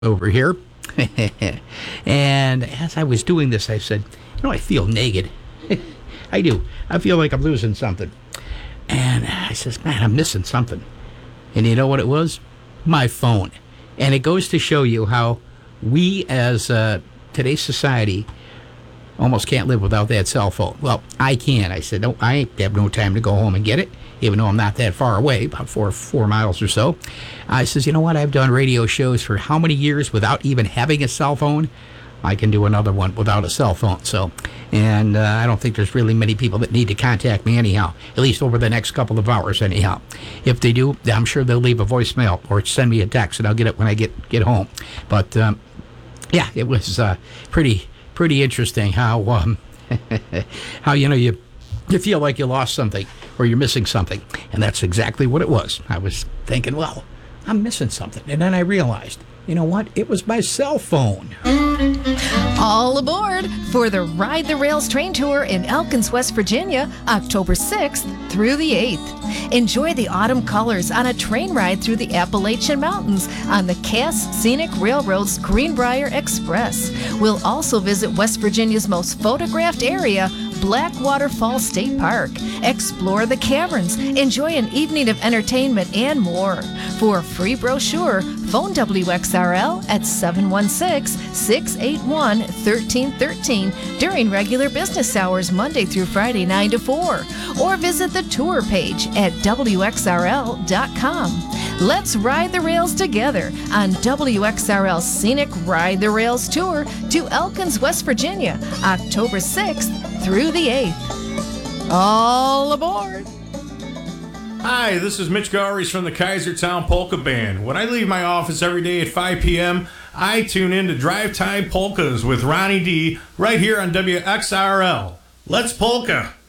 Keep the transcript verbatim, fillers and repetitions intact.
over here. And as I was doing this, I said, you know, I feel naked. I do. I feel like I'm losing something. And I says, man, I'm missing something. And you know what it was? My phone. And it goes to show you how we as uh, today's society almost can't live without that cell phone. Well, I can. I said, no, I have no time to go home and get it, even though I'm not that far away, about four four miles or so. I says, you know what? I've done radio shows for how many years without even having a cell phone? I can do another one without a cell phone. So, and uh, I don't think there's really many people that need to contact me anyhow, at least over the next couple of hours anyhow. If they do, I'm sure they'll leave a voicemail or send me a text, and I'll get it when I get, get home. But, um, yeah, it was uh, pretty pretty interesting how, um, how you know, you you feel like you lost something or you're missing something. And that's exactly what it was. I was thinking, well, I'm missing something. And then I realized, you know what? It was my cell phone. All aboard for the Ride the Rails train tour in Elkins, West Virginia, October sixth through the eighth. Enjoy the autumn colors on a train ride through the Appalachian Mountains on the Cass Scenic Railroad's Greenbrier Express. We'll also visit West Virginia's most photographed area, Blackwater Falls State Park. Explore the caverns, enjoy an evening of entertainment, and more. For a free brochure, phone W X R L at seven one six, six eight one, one three one three during regular business hours Monday through Friday nine to four, or visit the tour page at W X R L dot com. Let's ride the rails together on W X R L's Scenic Ride the Rails Tour to Elkins, West Virginia, October sixth through the eighth. All aboard! Hi, this is Mitch Gowries from the Kaisertown Polka Band. When I leave my office every day at five p.m., I tune in to Drive Time Polkas with Ronnie D right here on W X R L. Let's polka!